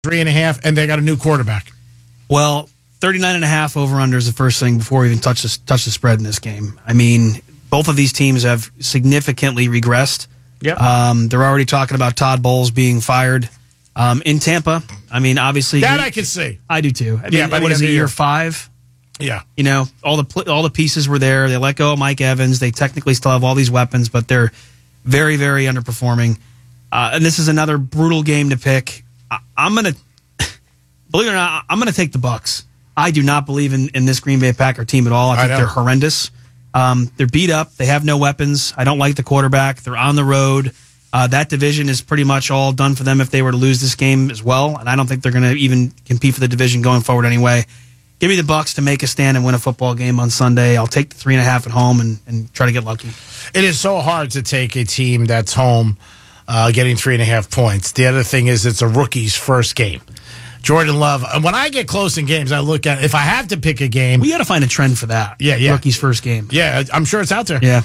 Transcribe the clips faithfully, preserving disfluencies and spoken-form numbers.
three and a half, and they got a new quarterback. Well, thirty-nine and a half over-under is the first thing before we even touch the, touch the spread in this game. I mean, both of these teams have significantly regressed. Yep. Um, they're already talking about Todd Bowles being fired um, in Tampa. I mean, obviously... That I can see. I do, too. I mean, yeah, what is it, year five? Yeah. You know, all the all the pieces were there. They let go of Mike Evans. They technically still have all these weapons, but they're very, very underperforming. Uh, and this is another brutal game to pick. I, I'm going to... Believe it or not, I'm going to take the Bucs. I do not believe in, in this Green Bay Packer team at all. I think I they're horrendous. Um, they're beat up. They have no weapons. I don't like the quarterback. They're on the road. Uh, that division is pretty much all done for them if they were to lose this game as well. And I don't think they're going to even compete for the division going forward anyway. Give me the Bucs to make a stand and win a football game on Sunday. I'll take the three and a half at home and, and try to get lucky. It is so hard to take a team that's home uh, getting three and a half points. The other thing is it's a rookie's first game. Jordan Love. When I get close in games, I look at if I have to pick a game. We got to find a trend for that. Yeah, yeah. Rookie's first game. Yeah, I'm sure it's out there. Yeah.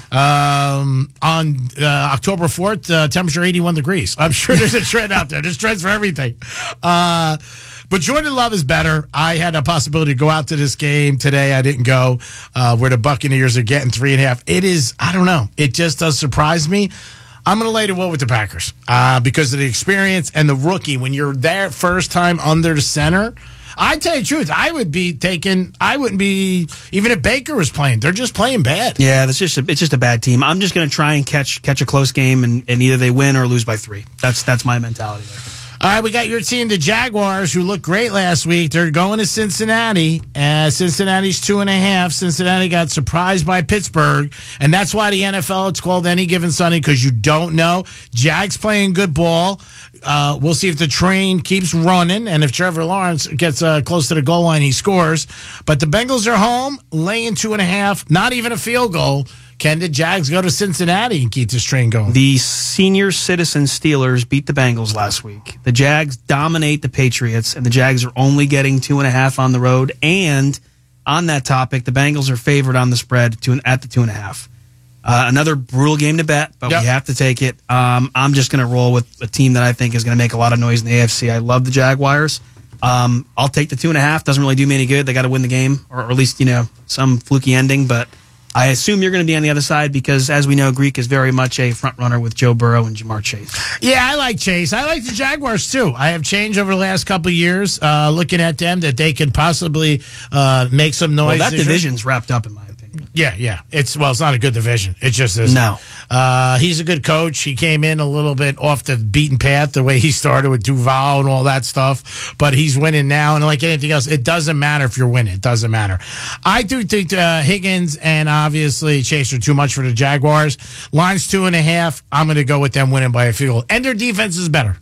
Um, on uh, October fourth, uh, temperature eighty-one degrees. I'm sure there's a trend out there. There's trends for everything. Uh, but Jordan Love is better. I had a possibility to go out to this game today. I didn't go. Uh, where the Buccaneers are getting three and a half. It is. I don't know. It just does surprise me. I'm going to lay the will with the Packers uh, because of the experience and the rookie. When you're there first time under the center, I tell you the truth, I would be taking. I wouldn't be even if Baker was playing. They're just playing bad. Yeah, that's just a, it's just a bad team. I'm just going to try and catch catch a close game and, and either they win or lose by three. That's that's my mentality there. All right, we got your team, the Jaguars, who looked great last week. They're going to Cincinnati. Uh, Cincinnati's two and a half. Cincinnati got surprised by Pittsburgh, and that's why the N F L, it's called Any Given Sunday, because you don't know. Jags playing good ball. Uh, we'll see if the train keeps running, and if Trevor Lawrence gets uh, close to the goal line, he scores. But the Bengals are home, laying two and a half, not even a field goal. Can the Jags go to Cincinnati and keep this train going? The senior citizen Steelers beat the Bengals last week. The Jags dominate the Patriots, and the Jags are only getting two and a half on the road. And on that topic, the Bengals are favored on the spread to, at the two and a half. Uh, another brutal game to bet, but yep. we have to take it. Um, I'm just going to roll with a team that I think is going to make a lot of noise in the A F C. I love the Jaguars. Um, I'll take the two and a half. Doesn't really do me any good. They got to win the game, or at least, you know, some fluky ending, but I assume you're going to be on the other side because, as we know, Greek is very much a front runner with Joe Burrow and Jamar Chase. Yeah, I like Chase. I like the Jaguars, too. I have changed over the last couple of years uh, looking at them that they could possibly uh, make some noise. Well, that division's wrapped up, in my opinion. Yeah, yeah. It's Well, it's not a good division. It just is. No. Uh, he's a good coach. He came in a little bit off the beaten path, the way he started with Duval and all that stuff. But he's winning now. And like anything else, it doesn't matter if you're winning. It doesn't matter. I do think uh, Higgins and obviously Chase are too much for the Jaguars. Line's two and a half. I'm going to go with them winning by a field goal. And their defense is better.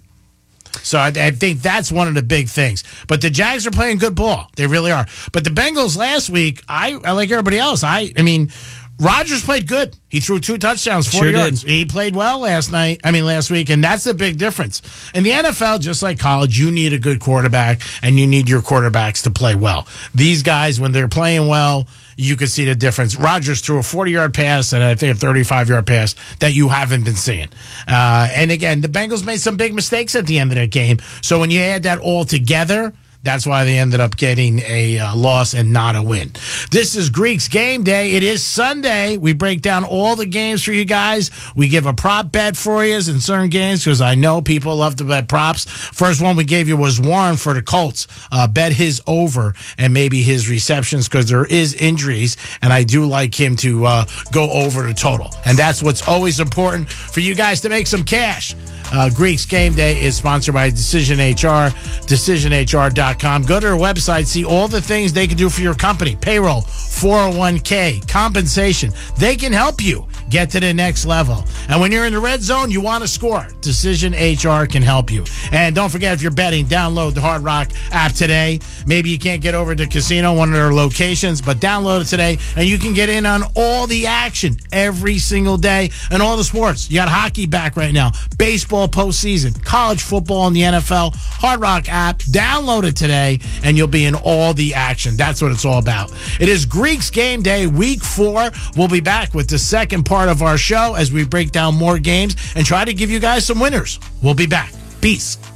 So I, I think that's one of the big things. But the Jags are playing good ball. They really are. But the Bengals last week, I, I like everybody else. I, I mean, Rodgers played good. He threw two touchdowns, forty sure yards. Did. He played well last night. I mean, last week, and that's the big difference. In the N F L, just like college, you need a good quarterback, and you need your quarterbacks to play well. These guys, when they're playing well, you can see the difference. Rodgers threw a forty-yard pass and I think a thirty-five-yard pass that you haven't been seeing. Uh, and again, the Bengals made some big mistakes at the end of that game. So when you add that all together, that's why they ended up getting a uh, loss and not a win. This is Greek's Game Day. It is Sunday. We break down all the games for you guys. We give a prop bet for you in certain games because I know people love to bet props. First one we gave you was Warren for the Colts. Uh, bet his over and maybe his receptions because there is injuries, and I do like him to uh, go over the total. And that's what's always important for you guys to make some cash. Uh, Greek's Game Day is sponsored by Decision H R, decision H R dot com. Go to their website, see all the things they can do for your company. Payroll, four oh one k, compensation. They can help you get to the next level. And when you're in the red zone, you want to score. Decision H R can help you. And don't forget, if you're betting, download the Hard Rock app today. Maybe you can't get over to the casino, one of their locations, but download it today, and you can get in on all the action every single day and all the sports. You got hockey back right now, baseball postseason, college football, and the N F L. Hard Rock app, download it today, and you'll be in all the action. That's what it's all about. It is Greek's Game Day, week four. We'll be back with the second part of our show as we break down more games and try to give you guys some winners. We'll be back. Peace.